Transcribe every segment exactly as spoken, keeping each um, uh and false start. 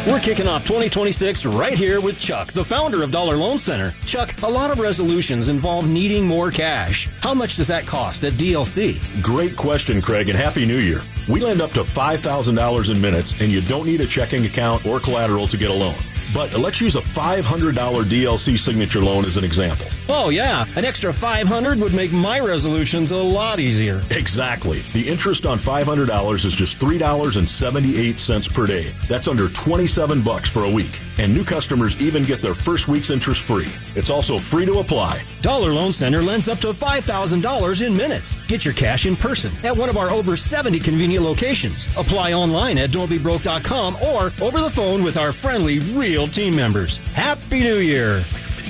We're kicking off twenty twenty-six right here with Chuck, the founder of Dollar Loan Center. Chuck, a lot of resolutions involve needing more cash. How much does that cost at D L C? Great question, Craig, and Happy New Year. We lend up to five thousand dollars in minutes, and you don't need a checking account or collateral to get a loan. But let's use a five hundred dollars D L C signature loan as an example. Oh, yeah. An extra five hundred dollars would make my resolutions a lot easier. Exactly. The interest on five hundred dollars is just three dollars and seventy-eight cents per day. That's under twenty-seven bucks for a week. And new customers even get their first week's interest free. It's also free to apply. Dollar Loan Center lends up to five thousand dollars in minutes. Get your cash in person at one of our over seventy convenient locations. Apply online at don't be broke dot com or over the phone with our friendly, real team members. Happy New Year!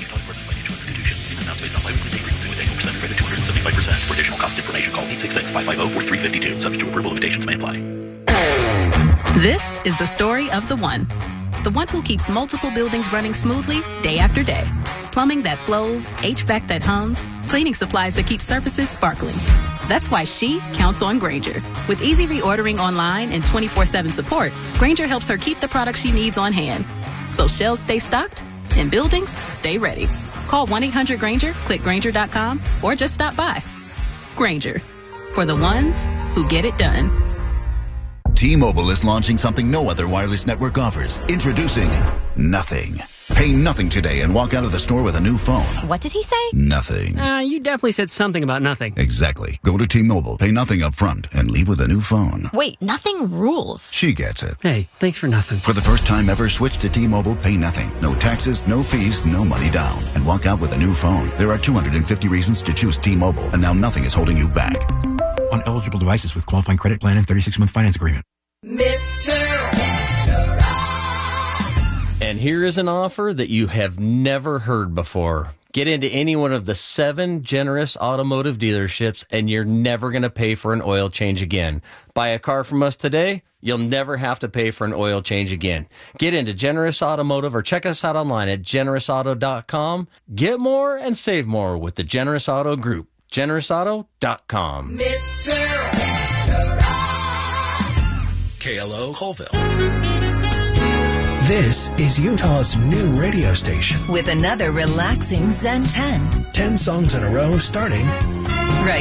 seventy-five percent. For additional cost information, call eight six six, five five zero, four three five two. Subject to approval, limitations may apply. This is the story of the one. The one who keeps multiple buildings running smoothly day after day. Plumbing that flows, H V A C that hums, cleaning supplies that keep surfaces sparkling. That's why she counts on Grainger. With easy reordering online and twenty-four seven support, Grainger helps her keep the products she needs on hand. So shelves stay stocked and buildings stay ready. Call one eight hundred Grainger, click Grainger dot com, or just stop by. Grainger, for the ones who get it done. T-Mobile is launching something no other wireless network offers. Introducing Nothing. Pay nothing today and walk out of the store with a new phone. What did he say? Nothing. Uh, you definitely said something about nothing. Exactly. Go to T-Mobile, pay nothing up front, and leave with a new phone. Wait, nothing rules. She gets it. Hey, thanks for nothing. For the first time ever, switch to T-Mobile, pay nothing. No taxes, no fees, no money down. And walk out with a new phone. There are two hundred fifty reasons to choose T-Mobile, and now nothing is holding you back. On eligible devices with qualifying credit plan and thirty-six month finance agreement. Mister And here is an offer that you have never heard before. Get into any one of the seven Generous Automotive dealerships, and you're never going to pay for an oil change again. Buy a car from us today, you'll never have to pay for an oil change again. Get into Generous Automotive or check us out online at generous auto dot com. Get more and save more with the Generous Auto Group. generous auto dot com. Mister K L O Colville. This is Utah's new radio station. With another relaxing Zen ten. Ten songs in a row starting